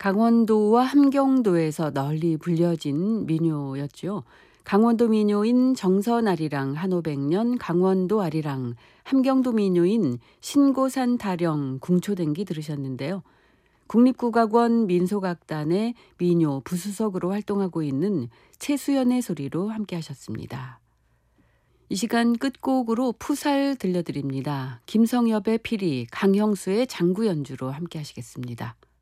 강원도와 함경도에서 널리 불려진 민요였죠. 강원도 민요인 정선아리랑 한오백년 강원도 아리랑, 함경도 민요인 신고산 타령 궁초댕기 들으셨는데요. 국립국악원 민속악단의 민요 부수석으로 활동하고 있는 최수연의 소리로 함께 하셨습니다. 이 시간 끝곡으로 푸살 들려드립니다. 김성엽의 피리, 강형수의 장구 연주로 함께 하시겠습니다.